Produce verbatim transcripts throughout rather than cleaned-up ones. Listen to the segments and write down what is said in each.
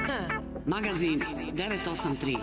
Magazin devet osam tri.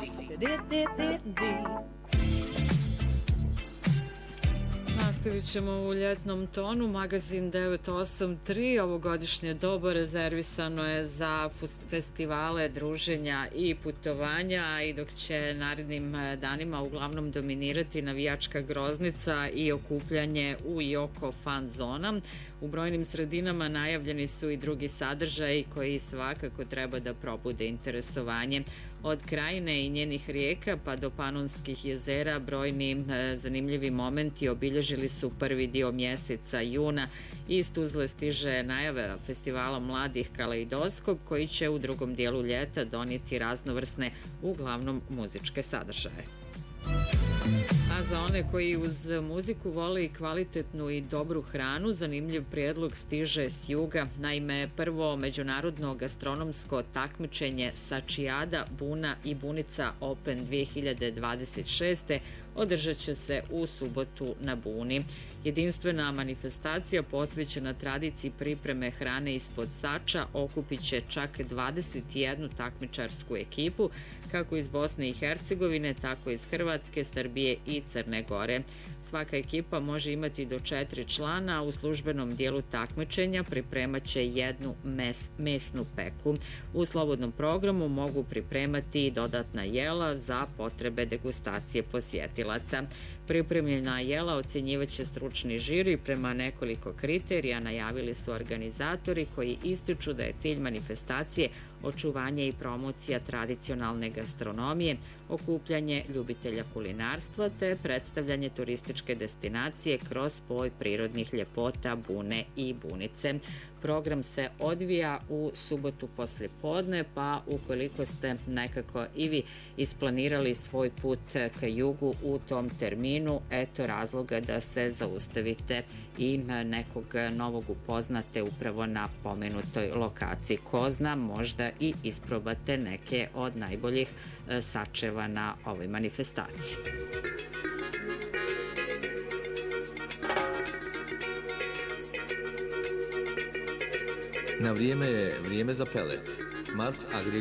Nastavit ćemo u ljetnom tonu. Magazin devet osam tri ovogodišnje doba rezervisano je za festivale, druženja i putovanja, i dok će narednim danima uglavnom dominirati navijačka groznica i okupljanje u i oko fan zona, u brojnim sredinama najavljeni su i drugi sadržaji koji svakako treba da probude interesovanje. Od Krajine i njenih rijeka pa do Panonskih jezera brojni e, zanimljivi momenti obilježili su prvi dio mjeseca juna. Iz Tuzle stiže najave festivala mladih Kaleidoskop koji će u drugom dijelu ljeta donijeti raznovrsne, uglavnom muzičke sadržaje. A za one koji uz muziku vole i kvalitetnu i dobru hranu, zanimljiv prijedlog stiže s juga. Naime, prvo međunarodno gastronomsko takmičenje Sačijada, Buna i Bunica Open dvije hiljade dvadeset šeste održat će se u subotu na Buni. Jedinstvena manifestacija posvećena tradiciji pripreme hrane ispod sača okupit će čak dvadeset jednu takmičarsku ekipu, kako iz Bosne i Hercegovine, tako iz Hrvatske, Srbije i Crne Gore. Svaka ekipa može imati do četiri člana, a u službenom dijelu takmičenja pripremat će jednu mes, mesnu peku. U slobodnom programu mogu pripremati dodatna jela za potrebe degustacije posjetilaca. Pripremljena jela ocjenjivaće stručni žiri prema nekoliko kriterija, najavili su organizatori, koji ističu da je cilj manifestacije očuvanje i promocija tradicionalne gastronomije, okupljanje ljubitelja kulinarstva te predstavljanje turističke destinacije kroz spoj prirodnih ljepota Bune i Bunice. Program se odvija u subotu poslje podne, pa ukoliko ste nekako i vi isplanirali svoj put ka jugu u tom terminu, eto razloga da se zaustavite i nekog novog upoznate upravo na pomenutoj lokaciji. Ko zna, možda i isprobate neke od najboljih sačeva na ovoj manifestaciji. Na vrijeme je vrijeme za pelet. Mars Agri